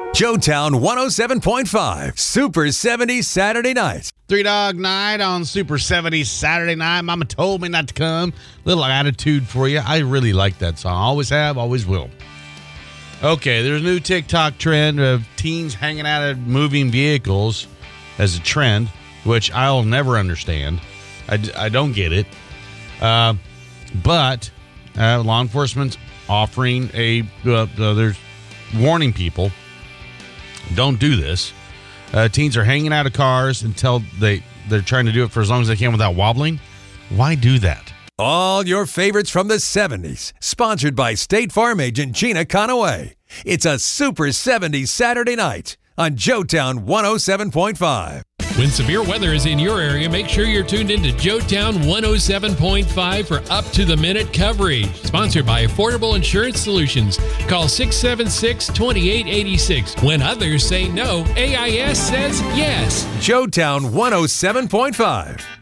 Joetown 107.5, Super 70s Saturday night. Three Dog Night on Super 70s Saturday night. Mama told me not to come. Little attitude for you. I really like that song. Always have, always will. Okay, there's a new TikTok trend of teens hanging out of moving vehicles as a trend, which I'll never understand. I don't get it. But law enforcement's offering there's warning people, don't do this. Teens are hanging out of cars until they're trying to do it for as long as they can without wobbling. Why do that? All your favorites from the 70s, sponsored by State Farm agent Gina Conaway. It's a Super 70s Saturday night on Joetown 107.5. When severe weather is in your area, make sure you're tuned into Joetown 107.5 for up-to-the-minute coverage. Sponsored by Affordable Insurance Solutions. Call 676-2886. When others say no, AIS says yes. Joetown 107.5.